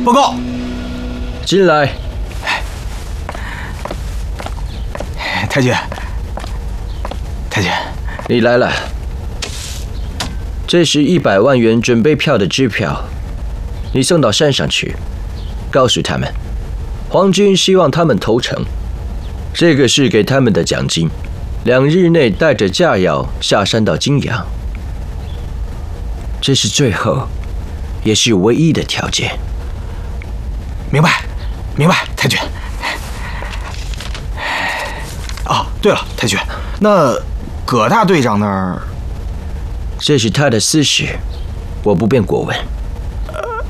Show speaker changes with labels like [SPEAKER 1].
[SPEAKER 1] 报告。
[SPEAKER 2] 进来。
[SPEAKER 1] 太君，太君，
[SPEAKER 2] 你来了。这是100万元准备票的支票，你送到山上去，告诉他们，皇军希望他们投诚。这个是给他们的奖金，2日内带着炸药下山到金阳。这是最后，也是唯一的条件。
[SPEAKER 1] 明白，明白，太君。哦，对了，太君，那葛大队长那儿，
[SPEAKER 2] 这是他的私事，我不便过问。